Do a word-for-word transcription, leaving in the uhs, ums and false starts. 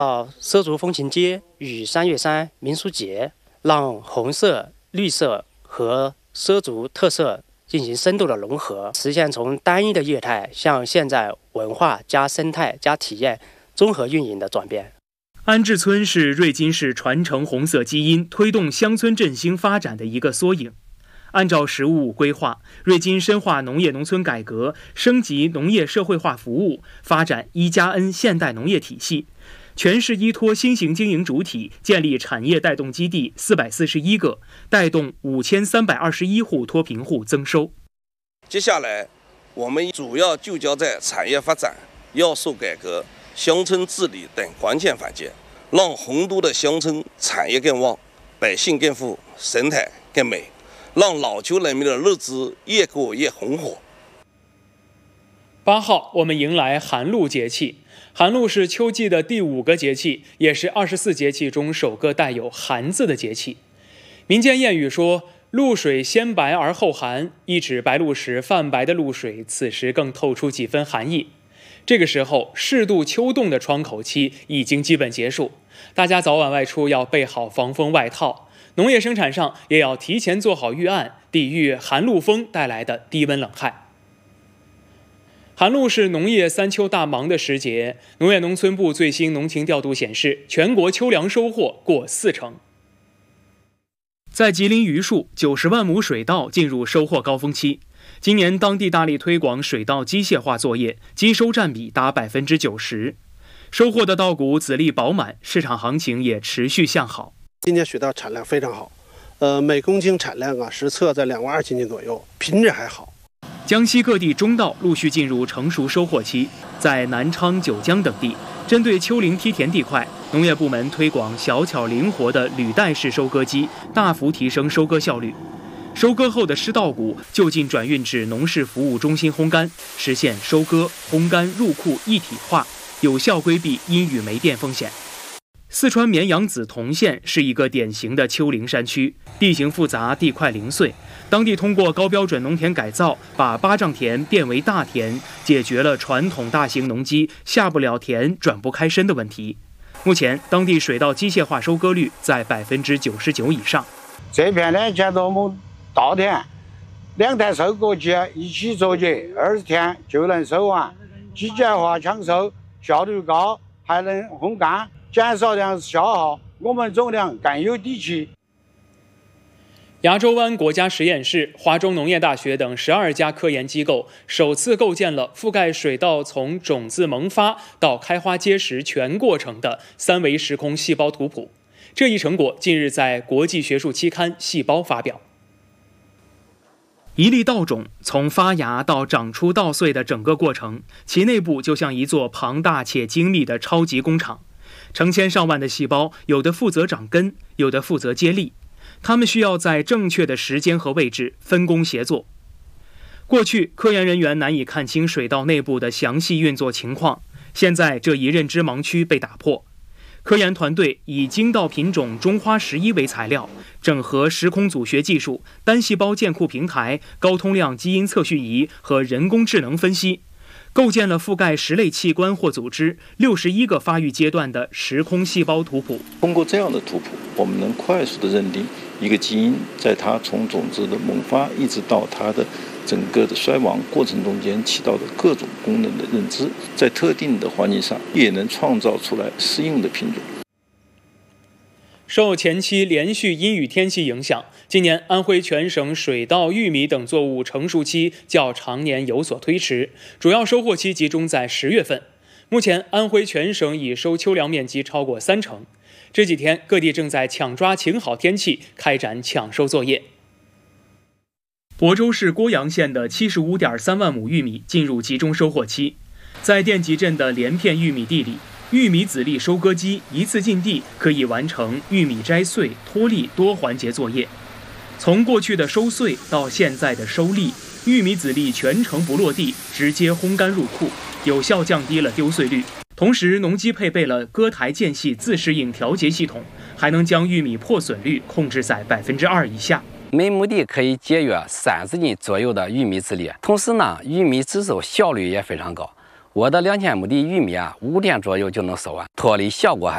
到畲族风情街与三月山民俗节，让红色、绿色和畲族特色进行深度的融合，实现从单一的业态向现在文化加生态加体验综合运营的转变。 安置村是瑞金市传承红色基因、推动乡村振兴发展的一个缩影。按照“十五五”规划，瑞金深化农业农村改革，升级农业社会化服务，发展一加 N 现代农业体系，全市依托新型经营主体，建立产业带动基地四百四十一个，带动五千三百二十一户脱贫户增收。 接下来，我们主要聚焦在产业发展、要素改革、乡村治理等关键环节，让洪都的乡村产业更旺，百姓更富，生态更美，让老邱人民的日子越过越红火。 八号，我们迎来寒露节气。寒露是秋季的第五个节气，也是二十四节气中首个带有“寒”字的节气。民间谚语说：“露水先白而后寒”，意指白露时泛白的露水，此时更透出几分寒意。这个时候，适度秋冻的窗口期已经基本结束，大家早晚外出要备好防风外套。农业生产上也要提前做好预案，抵御寒露风带来的低温冷害。寒露是农业三秋大忙的时节，农业农村部最新农情调度显示，全国秋粮收获过四成。在吉林榆树，九十万亩水稻进入收获高峰期。今年当地大力推广水稻机械化作业，机收占比达百分之九十，收获的稻谷籽粒饱满，市场行情也持续向好。 今年水稻产量非常好，呃，每公斤产量啊实测在两万二千斤左右，品质还好。 江西各地中稻陆续进入成熟收获期，在南昌、九江等地，针对丘陵梯田地块，农业部门推广小巧灵活的履带式收割机，大幅提升收割效率。收割后的湿稻谷就近转运至农事服务中心烘干，实现收割、烘干、入库一体化，有效规避阴雨霉变风险。四川绵阳梓潼县是一个典型的丘陵山区，地形复杂，地块零碎。当地通过高标准农田改造，把八丈田变为大田，解决了传统大型农机下不了田、转不开身的问题。目前，当地水稻机械化收割率在百分之九十九以上。 这片呢，叫做我们稻田，两台收割机一起作业，二十天就能收完，机械化抢收，效率高，还能烘干，减少粮食消耗，我们种粮更有底气。 牙洲湾国家实验室、华中农业大学等十二家科研机构首次构建了覆盖水稻从种子萌发到开花结实全过程的三维时空细胞图谱。这一成果近日在国际学术期刊《细胞》发表。一粒稻种从发芽到长出稻穗的整个过程，其内部就像一座庞大且精密的超级工厂，成千上万的细胞，有的负责长根，有的负责接力。他们需要在正确的时间和位置分工协作。过去，科研人员难以看清水稻内部的详细运作情况，现在这一认知盲区被打破。科研团队以精稻品种中花十一为材料，整合时空组学技术、单细胞建库平台、高通量基因测序仪和人工智能分析，构建了覆盖十类器官或组织、六十一个发育阶段的时空细胞图谱。 通过这样的图谱，我们能快速地认定一个基因在它从种子的萌发一直到它的整个的衰亡过程中间起到的各种功能的认知，在特定的环境上也能创造出来适应的品种。 受前期连续阴雨天气影响，今年安徽全省水稻、玉米等作物成熟期较常年有所推迟，主要收获期集中在十月份。目前，安徽全省已收秋粮面积超过三成。这几天，各地正在抢抓晴好天气，开展抢收作业。亳州市郭阳县的七十五点三万亩玉米进入集中收获期，在电集镇的连片玉米地里，玉米籽粒收割机一次进地可以完成玉米摘穗、脱粒多环节作业。从过去的收穗到现在的收粒，玉米籽粒全程不落地，直接烘干入库，有效降低了丢穗率。同时，农机配备了割台间隙自适应调节系统，还能将玉米破损率控制在百分之二以下。 每亩地可以节约三十斤左右的玉米籽粒，同时呢，玉米制收效率也非常高。我的两千亩地玉米啊，五天左右就能收完，脱粒效果还